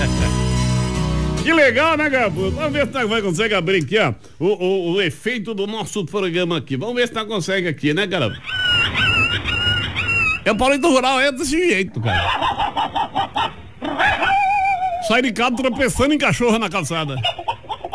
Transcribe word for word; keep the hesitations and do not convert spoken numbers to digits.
Que legal, né, Gabu? Vamos ver se nós vai conseguir abrir aqui, ó, o, o, o efeito do nosso programa aqui. Vamos ver se nós consegue aqui, né, cara? É o Paulito Rural, é desse jeito, cara. Sai de casa tropeçando em cachorro na calçada.